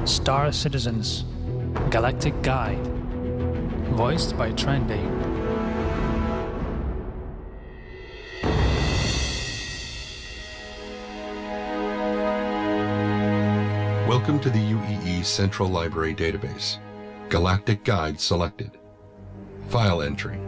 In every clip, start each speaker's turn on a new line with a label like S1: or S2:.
S1: Star Citizens Galactic Guide, voiced by Trendy.
S2: Welcome to the UEE Central Library Database. Galactic Guide selected. File entry.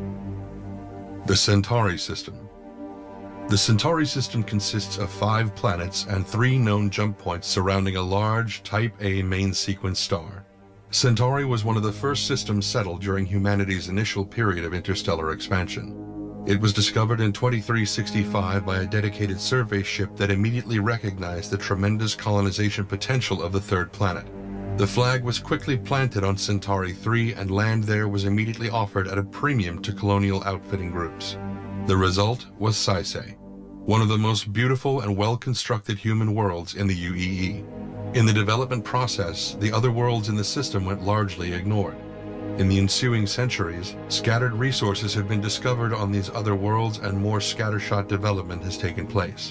S2: The Centauri System. The Centauri system consists of 5 planets and 3 known jump points surrounding a large Type A main sequence star. Centauri was one of the first systems settled during humanity's initial period of interstellar expansion. It was discovered in 2365 by a dedicated survey ship that immediately recognized the tremendous colonization potential of the third planet. The flag was quickly planted on Centauri 3 and land there was immediately offered at a premium to colonial outfitting groups. The result was Saisei, one of the most beautiful and well-constructed human worlds in the UEE. In the development process, the other worlds in the system went largely ignored. In the ensuing centuries, scattered resources have been discovered on these other worlds and more scattershot development has taken place.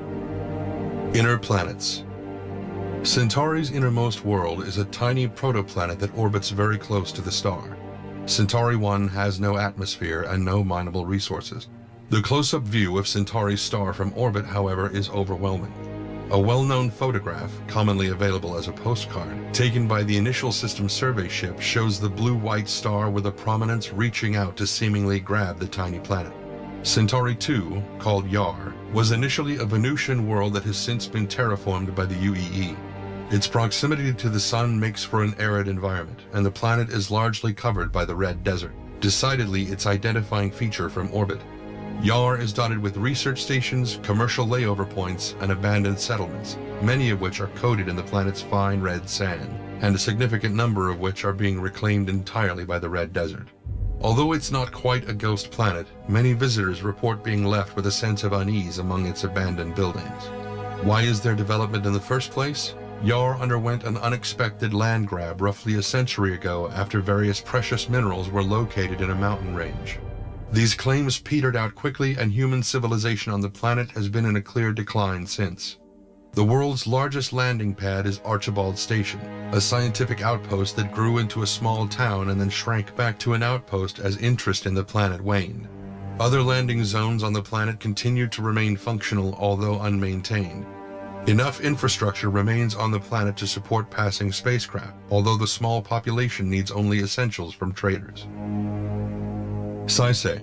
S2: Inner planets. Centauri's innermost world is a tiny protoplanet that orbits very close to the star. Centauri 1 has no atmosphere and no mineable resources. The close-up view of Centauri's star from orbit, however, is overwhelming. A well-known photograph, commonly available as a postcard, taken by the initial system survey ship shows the blue-white star with a prominence reaching out to seemingly grab the tiny planet. Centauri 2, called Yar, was initially a Venusian world that has since been terraformed by the UEE. Its proximity to the sun makes for an arid environment, and the planet is largely covered by the Red Desert, decidedly its identifying feature from orbit. Yar is dotted with research stations, commercial layover points, and abandoned settlements, many of which are coated in the planet's fine red sand, and a significant number of which are being reclaimed entirely by the Red Desert. Although it's not quite a ghost planet, many visitors report being left with a sense of unease among its abandoned buildings. Why is there development in the first place? Yar underwent an unexpected land grab roughly a century ago after various precious minerals were located in a mountain range. These claims petered out quickly and human civilization on the planet has been in a clear decline since. The world's largest landing pad is Archibald Station, a scientific outpost that grew into a small town and then shrank back to an outpost as interest in the planet waned. Other landing zones on the planet continued to remain functional although unmaintained. Enough infrastructure remains on the planet to support passing spacecraft, although the small population needs only essentials from traders. Saisei.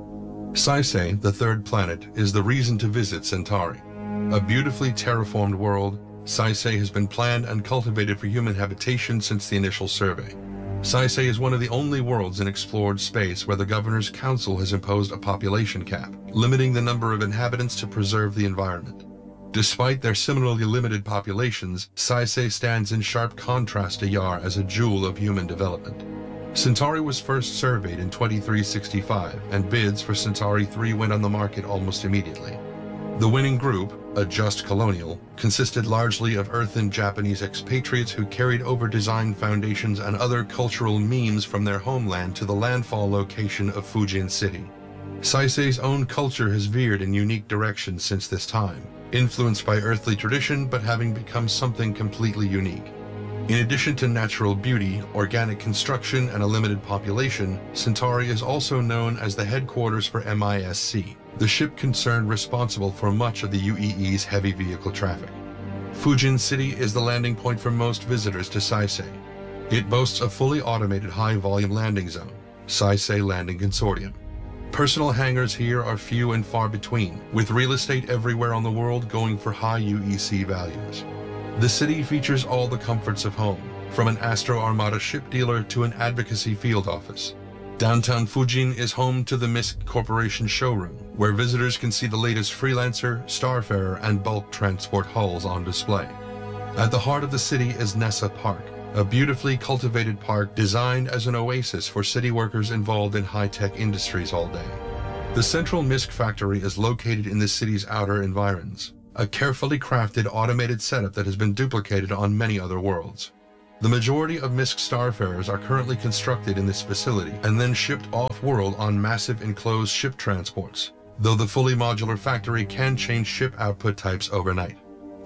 S2: Saisei, the third planet, is the reason to visit Centauri. A beautifully terraformed world, Saisei has been planned and cultivated for human habitation since the initial survey. Saisei is one of the only worlds in explored space where the Governor's Council has imposed a population cap, limiting the number of inhabitants to preserve the environment. Despite their similarly limited populations, Saisei stands in sharp contrast to Yar as a jewel of human development. Centauri was first surveyed in 2365, and bids for Centauri 3 went on the market almost immediately. The winning group, a just colonial, consisted largely of earthen Japanese expatriates who carried over design foundations and other cultural memes from their homeland to the landfall location of Fujin City. Saisei's own culture has veered in unique directions since this time, influenced by earthly tradition but having become something completely unique. In addition to natural beauty, organic construction, and a limited population, Centauri is also known as the headquarters for MISC, the ship concern responsible for much of the UEE's heavy vehicle traffic. Fujin City is the landing point for most visitors to Saisei. It boasts a fully automated high-volume landing zone, Saisei Landing Consortium. Personal hangars here are few and far between, with real estate everywhere on the world going for high UEC values. The city features all the comforts of home, from an Astro Armada ship dealer to an advocacy field office. Downtown Fujin is home to the MISC Corporation showroom, where visitors can see the latest Freelancer, Starfarer, and bulk transport hulls on display. At the heart of the city is Nessa Park, a beautifully cultivated park designed as an oasis for city workers involved in high-tech industries all day. The central MISC factory is located in the city's outer environs, a carefully crafted automated setup that has been duplicated on many other worlds. The majority of MISC Starfarers are currently constructed in this facility and then shipped off-world on massive enclosed ship transports, though the fully modular factory can change ship output types overnight.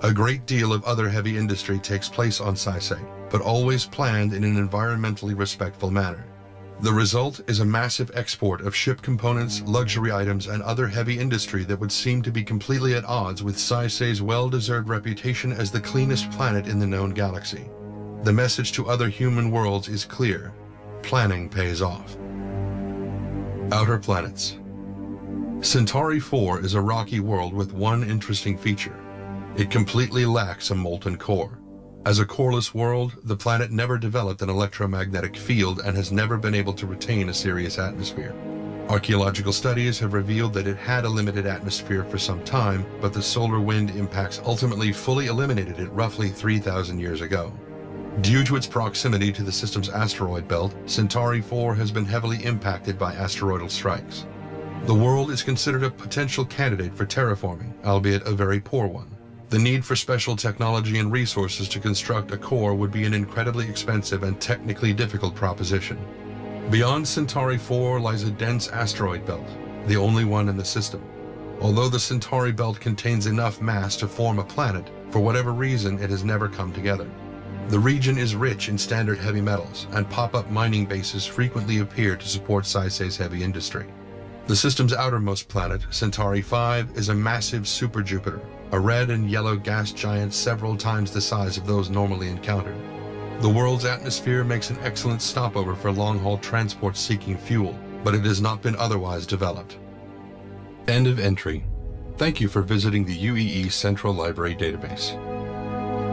S2: A great deal of other heavy industry takes place on Saisei, but always planned in an environmentally respectful manner. The result is a massive export of ship components, luxury items, and other heavy industry that would seem to be completely at odds with Saisei's well-deserved reputation as the cleanest planet in the known galaxy. The message to other human worlds is clear. Planning pays off. Outer planets. Centauri 4 is a rocky world with one interesting feature. It completely lacks a molten core. As a coreless world, the planet never developed an electromagnetic field and has never been able to retain a serious atmosphere. Archaeological studies have revealed that it had a limited atmosphere for some time, but the solar wind impacts ultimately fully eliminated it roughly 3,000 years ago. Due to its proximity to the system's asteroid belt, Centauri 4 has been heavily impacted by asteroidal strikes. The world is considered a potential candidate for terraforming, albeit a very poor one. The need for special technology and resources to construct a core would be an incredibly expensive and technically difficult proposition. Beyond Centauri 4 lies a dense asteroid belt, the only one in the system. Although the Centauri belt contains enough mass to form a planet, for whatever reason it has never come together. The region is rich in standard heavy metals, and pop-up mining bases frequently appear to support Saisei's heavy industry. The system's outermost planet, Centauri 5, is a massive superjupiter, a red and yellow gas giant several times the size of those normally encountered. The world's atmosphere makes an excellent stopover for long-haul transport seeking fuel, but it has not been otherwise developed. End of entry. Thank you for visiting the UEE Central Library Database.